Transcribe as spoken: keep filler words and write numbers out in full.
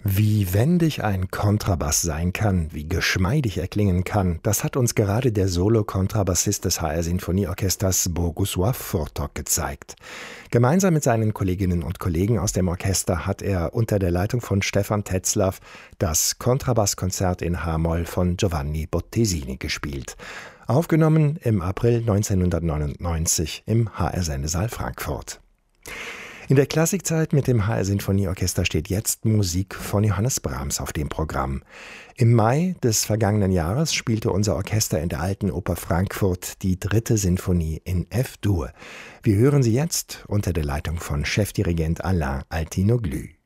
Wie wendig ein Kontrabass sein kann, wie geschmeidig er klingen kann, das hat uns gerade der Solo-Kontrabassist des H R Sinfonieorchesters Bogusław Furtok gezeigt. Gemeinsam mit seinen Kolleginnen und Kollegen aus dem Orchester hat er unter der Leitung von Stefan Tetzlaff das Kontrabasskonzert in H-Moll von Giovanni Bottesini gespielt. Aufgenommen im April neunzehnhundertneunundneunzig im H R-Sendesaal Frankfurt. In der Klassikzeit mit dem H R Sinfonieorchester steht jetzt Musik von Johannes Brahms auf dem Programm. Im Mai des vergangenen Jahres spielte unser Orchester in der Alten Oper Frankfurt die dritte Sinfonie in F-Dur. Wir hören sie jetzt unter der Leitung von Chefdirigent Alain Altinoglu.